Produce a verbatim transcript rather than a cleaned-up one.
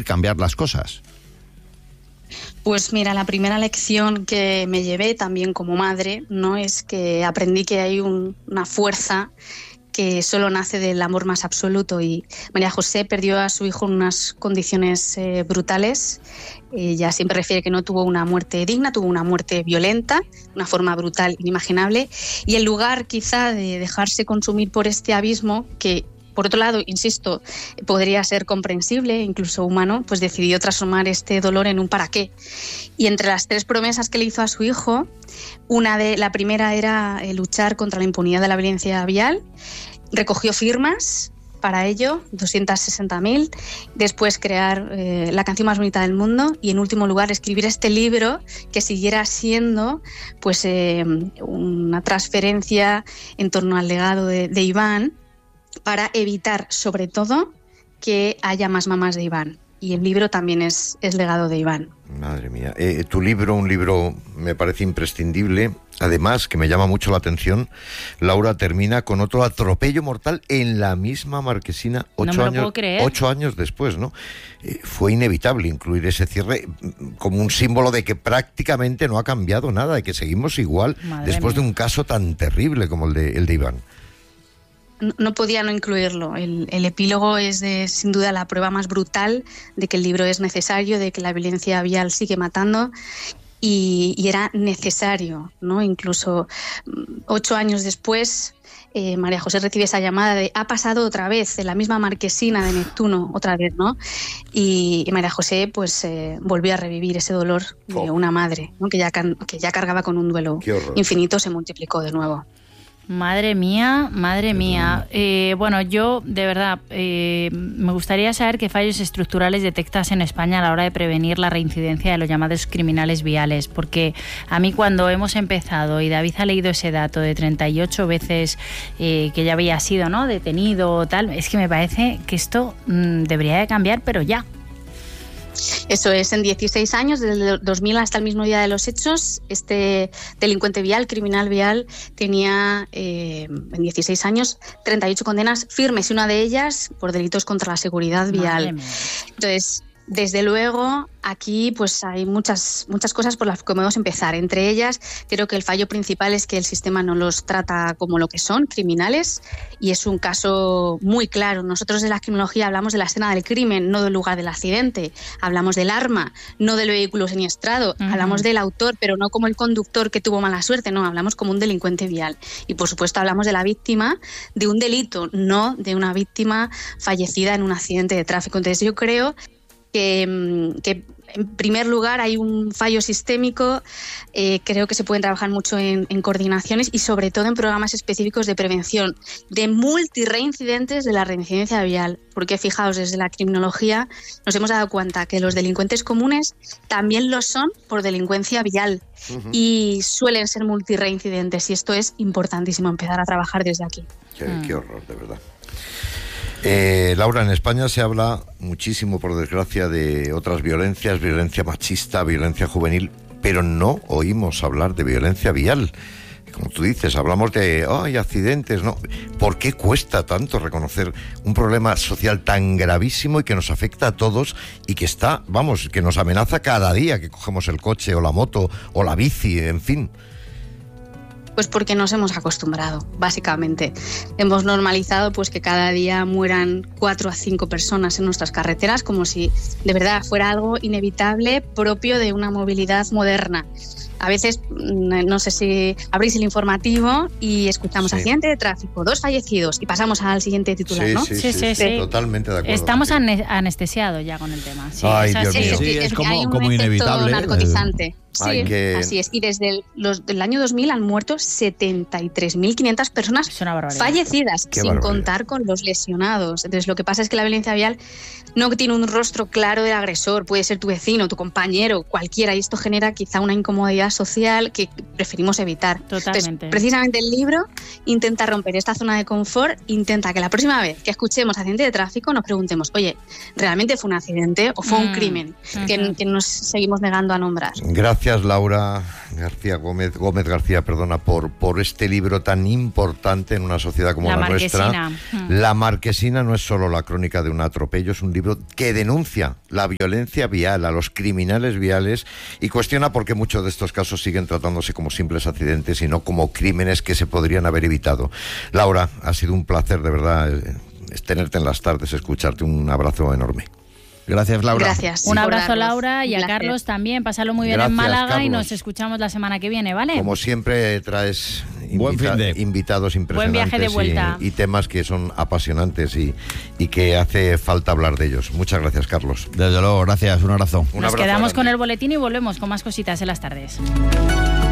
cambiar las cosas. Pues mira, la primera lección que me llevé también como madre, ¿no?, es que aprendí que hay un, una fuerza que solo nace del amor más absoluto, y María José perdió a su hijo en unas condiciones eh, brutales. Ella siempre refiere que no tuvo una muerte digna, tuvo una muerte violenta, una forma brutal, inimaginable, y en lugar quizá de dejarse consumir por este abismo, que por otro lado, insisto, podría ser comprensible, incluso humano, pues decidió transformar este dolor en un para qué. Y entre las tres promesas que le hizo a su hijo, una de la primera era eh, luchar contra la impunidad de la violencia vial. Recogió firmas para ello, doscientas sesenta mil, después crear eh, la canción más bonita del mundo, y en último lugar escribir este libro que siguiera siendo pues eh, una transferencia en torno al legado de, de Iván, para evitar, sobre todo, que haya más mamás de Iván. Y el libro también es, es legado de Iván. Madre mía. Eh, tu libro, un libro me parece imprescindible. Además, que me llama mucho la atención, Laura, termina con otro atropello mortal en la misma marquesina ocho, no me lo años, puedo creer. ocho años después, ¿no? Eh, fue inevitable incluir ese cierre como un símbolo de que prácticamente no ha cambiado nada, de que seguimos igual. Madre después mía. De un caso tan terrible como el de, el de Iván. No podía no incluirlo. El, el epílogo es de, sin duda la prueba más brutal de que el libro es necesario, de que la violencia vial sigue matando, y, y era necesario, ¿no? Incluso ocho años después, eh, María José recibe esa llamada de ha pasado otra vez, en la misma marquesina de Neptuno, otra vez, ¿no? Y, y María José pues eh, volvió a revivir ese dolor oh. de una madre, ¿no?, que ya, que ya cargaba con un duelo infinito, se multiplicó de nuevo. Madre mía, madre mía. Eh, bueno, yo de verdad eh, me gustaría saber qué fallos estructurales detectas en España a la hora de prevenir la reincidencia de los llamados criminales viales, porque a mí cuando hemos empezado y David ha leído ese dato de treinta y ocho veces eh, que ya había sido, ¿no?, detenido o tal, es que me parece que esto mmm, debería de cambiar, pero ya. Eso es, en dieciséis años, desde el dos mil hasta el mismo día de los hechos, este delincuente vial, criminal vial, tenía eh, en dieciséis años treinta y ocho condenas firmes, y una de ellas por delitos contra la seguridad vial. Entonces, desde luego, aquí pues hay muchas, muchas cosas por las que podemos empezar. Entre ellas, creo que el fallo principal es que el sistema no los trata como lo que son, criminales, y es un caso muy claro. Nosotros de la criminología hablamos de la escena del crimen, no del lugar del accidente. Hablamos del arma, no del vehículo siniestrado. Uh-huh. Hablamos del autor, pero no como el conductor que tuvo mala suerte, no, hablamos como un delincuente vial. Y por supuesto hablamos de la víctima de un delito, no de una víctima fallecida en un accidente de tráfico. Entonces yo creo Que, que en primer lugar hay un fallo sistémico, eh, creo que se pueden trabajar mucho en, en coordinaciones y sobre todo en programas específicos de prevención de multireincidentes de la reincidencia vial, porque fijaos, desde la criminología nos hemos dado cuenta que los delincuentes comunes también lo son por delincuencia vial. Uh-huh. Y suelen ser multireincidentes, y esto es importantísimo empezar a trabajar desde aquí. Qué, uh. qué horror, de verdad. Eh, Laura, en España se habla muchísimo, por desgracia, de otras violencias, violencia machista, violencia juvenil, pero no oímos hablar de violencia vial. Como tú dices, hablamos de ay, accidentes, ¿no? ¿Por qué cuesta tanto reconocer un problema social tan gravísimo y que nos afecta a todos y que está, vamos, que nos amenaza cada día que cogemos el coche o la moto o la bici, en fin? Pues porque nos hemos acostumbrado, básicamente. Hemos normalizado pues que cada día mueran cuatro a cinco personas en nuestras carreteras, como si de verdad fuera algo inevitable propio de una movilidad moderna. A veces, no sé si abrís el informativo y escuchamos sí. accidente de tráfico, dos fallecidos, y pasamos al siguiente titular, sí, ¿no? Sí, sí, sí, sí, sí. Totalmente de acuerdo. Estamos ane- anestesiados ya con el tema. Sí, Ay, es Dios así. mío. Sí, es como, hay un como inevitable. narcotizante. Sí, que... así es. Y desde el los, del año dos mil han muerto setenta y tres mil quinientas personas fallecidas, Qué sin barbaridad. Contar con los lesionados. Entonces, lo que pasa es que la violencia vial no tiene un rostro claro del agresor. Puede ser tu vecino, tu compañero, cualquiera. Y esto genera quizá una incomodidad social que preferimos evitar. Totalmente. Entonces, precisamente el libro intenta romper esta zona de confort, intenta que la próxima vez que escuchemos accidente de tráfico nos preguntemos, oye, ¿realmente fue un accidente o fue mm. un crimen? Uh-huh. Que, que nos seguimos negando a nombrar. Gracias. Gracias, Laura García Gómez, Gómez García, perdona, por, por este libro tan importante en una sociedad como la, la nuestra. Mm. La Marquesina no es solo la crónica de un atropello, es un libro que denuncia la violencia vial, a los criminales viales, y cuestiona por qué muchos de estos casos siguen tratándose como simples accidentes y no como crímenes que se podrían haber evitado. Laura, ha sido un placer, de verdad, es tenerte en las tardes, escucharte. Un abrazo enorme. Gracias, Laura. Gracias. Un abrazo, Carlos. Laura, y a Carlos también. Pásalo muy bien Gracias, en Málaga, Carlos. y nos escuchamos la semana que viene, ¿vale? Como siempre, traes Buen invita- fin de. invitados impresionantes. Buen viaje de vuelta. Y, y temas que son apasionantes y, y que hace falta hablar de ellos. Muchas gracias, Carlos. Desde luego, gracias. Un abrazo. Un Nos abrazo quedamos grande. con el boletín y volvemos con más cositas en las tardes.